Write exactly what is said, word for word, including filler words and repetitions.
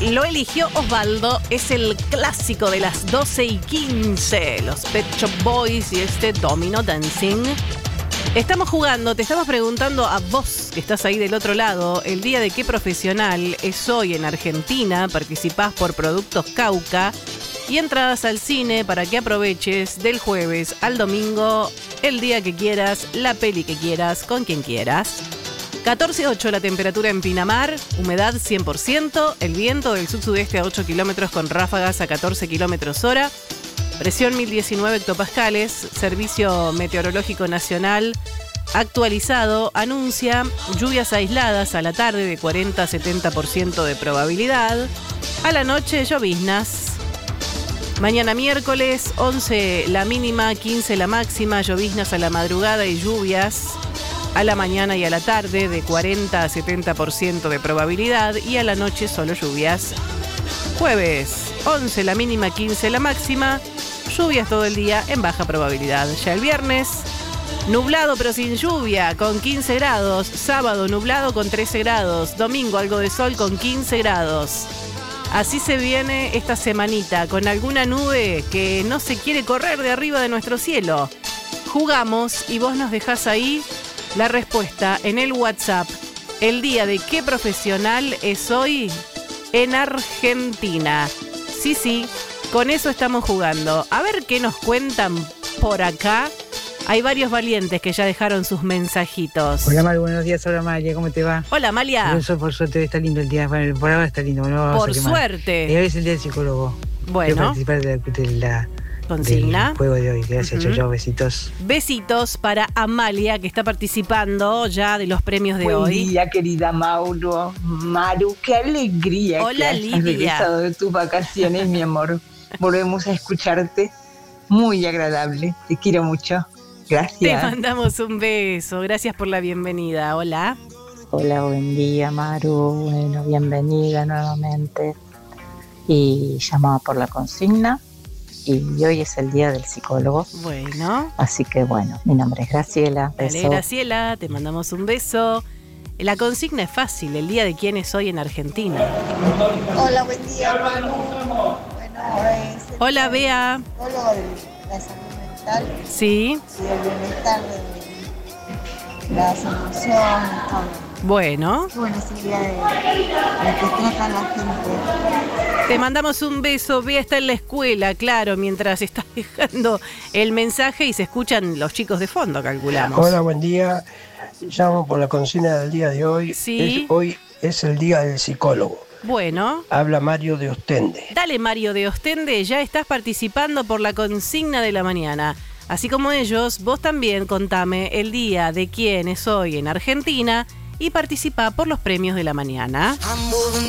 Lo eligió Osvaldo, es el clásico de las doce y quince. Los Pet Shop Boys y este Domino Dancing. Estamos jugando, te estamos preguntando a vos que estás ahí del otro lado, el día de qué profesional es hoy en Argentina. Participás por Productos Cauca y entradas al cine para que aproveches del jueves al domingo, el día que quieras, la peli que quieras, con quien quieras. catorce ocho la temperatura en Pinamar, humedad cien por ciento, el viento del sur-sudeste a ocho kilómetros con ráfagas a catorce kilómetros hora, presión mil diecinueve hectopascales, Servicio Meteorológico Nacional actualizado anuncia lluvias aisladas a la tarde de cuarenta a setenta por ciento de probabilidad, a la noche lloviznas. Mañana miércoles, once la mínima, quince la máxima, lloviznas a la madrugada y lluvias a la mañana y a la tarde de cuarenta a setenta por ciento de probabilidad y a la noche solo lluvias. Jueves, once la mínima, quince la máxima, lluvias todo el día en baja probabilidad. Ya el viernes, nublado pero sin lluvia con quince grados, sábado nublado con trece grados, domingo algo de sol con quince grados. Así se viene esta semanita con alguna nube que no se quiere correr de arriba de nuestro cielo. Jugamos y vos nos dejás ahí la respuesta en el WhatsApp. El día de qué profesional es hoy en Argentina. Sí, sí, con eso estamos jugando. A ver qué nos cuentan por acá. Hay varios valientes que ya dejaron sus mensajitos. Hola, Maru, buenos días. Hola, Amalia, ¿cómo te va? Hola, Amalia. Eso, por suerte está lindo el día. Bueno, por ahora está lindo. No por suerte. Y hoy es el día del psicólogo. Bueno. Quiero participar de la, de la consigna. Del juego de hoy. Gracias, uh-huh. Yo, besitos. Besitos para Amalia, que está participando ya de los premios de Buen hoy. Buen día, querida Mauro. Maru, qué alegría. Hola, que Lidia. Has regresado de tus vacaciones, mi amor. Volvemos a escucharte. Muy agradable. Te quiero mucho. Gracias. Te mandamos un beso. Gracias por la bienvenida. Hola. Hola, buen día, Maru. Bueno, bienvenida nuevamente. Y llamaba por la consigna. Y hoy es el día del psicólogo. Bueno. Así que bueno, mi nombre es Graciela. Beso. Dale, Graciela, te mandamos un beso. La consigna es fácil, el día de quién es hoy en Argentina. Hola, buen día. Bueno, es Hola, Bea. Hola, la salud mental. Sí. Y el bienestar de la sanación. Bueno. Bueno, es el día de, de que trata la gente. Te mandamos un beso. Bea está en la escuela, claro, mientras estás dejando el mensaje y se escuchan los chicos de fondo, calculamos. Hola, buen día. Llamo por la consigna del día de hoy. Sí. Es, hoy es el día del psicólogo. Bueno. Habla Mario de Ostende. Dale, Mario de Ostende, ya estás participando por la consigna de la mañana. Así como ellos, vos también contame el día de quién es hoy en Argentina y participa por los premios de la mañana.